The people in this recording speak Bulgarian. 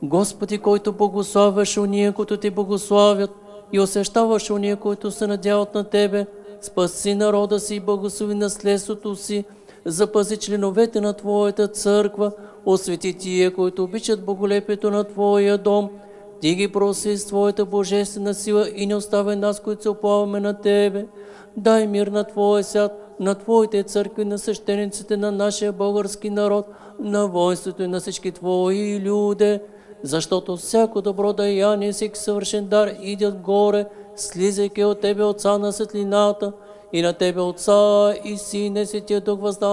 Господи, който благославяш уния, които Те благославят, и освещаваш уния, които се надяват на Тебе, спаси народа си и благослови наследството си, запази членовете на Твоята църква, освети тия, които обичат боголепието на Твоя дом. Ти ги проси с Твоята божествена сила и не оставяй нас, които се оплаваме на Тебе. Дай мир на Твоя свят, на Твоите църкви, на свещениците, на нашия български народ, на воинството и на всички Твои люде, защото всяко добро деяние, всеки съвършен дар иде отгоре, слизайки от Тебе, Отца на светлината, и на Тебе, Отца и Сина, и Светия Дух, въздава